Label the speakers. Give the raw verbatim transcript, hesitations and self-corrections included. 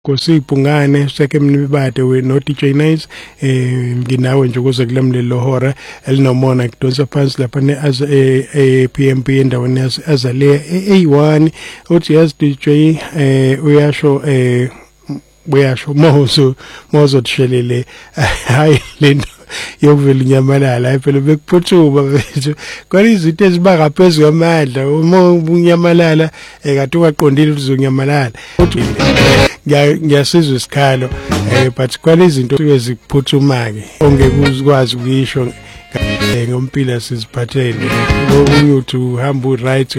Speaker 1: Kosipungane seke mnibade we no D J Nice eh nginawe nje ukuze kulemlelo hora elinomona kudonsa phansi lapha ne as e P M P endaweni azale A one uthi yes D J eh uyasho eh uyasho mozo mozo tshelele hayi lento yokuvela inyamalala phela bekuphuthuma bethu kwani izinto eziba ngaphezulu kwamandla uma unyamalala ekade waqondile uzonyamalala ngiyasizwa isikhalo eh but kwani izinto eziphuthuma ke ongeke ukwazi ukuyisho ngompila siziphathele ngokuthi uhamba right